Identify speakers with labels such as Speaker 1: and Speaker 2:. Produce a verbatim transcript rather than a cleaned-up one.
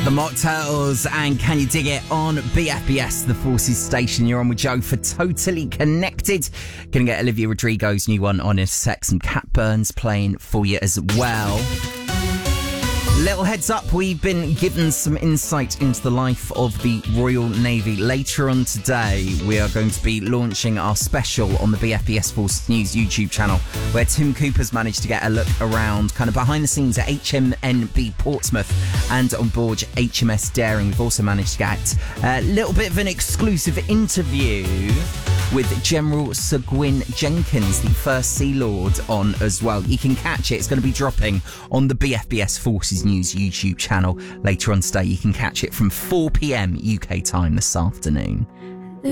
Speaker 1: The Mocktails and Can You Dig It on B F B S, the Forces station. You're on with Joe for Totally Connected. Gonna get Olivia Rodrigo's new one on in a sec. Some Cat Burns playing for you as well. Little heads up, we've been given some insight into the life of the Royal Navy. Later on today, we are going to be launching our special on the B F B S Forces News YouTube channel, where Tim Cooper's managed to get a look around kind of behind the scenes at H M N B Portsmouth and on board H M S Daring. We've also managed to get a little bit of an exclusive interview with General Sir Gwyn Jenkins, the first Sea Lord, on as well. You can catch it. It's going to be dropping on the B F B S Forces News YouTube channel later on today. You can catch it from four p.m. U K time this afternoon.